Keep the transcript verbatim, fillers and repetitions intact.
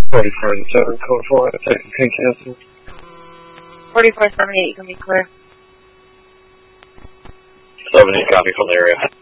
forty-four seven, code four, second can cancel. forty-four seventy-eight, you can be clear. seventy, copy from the area.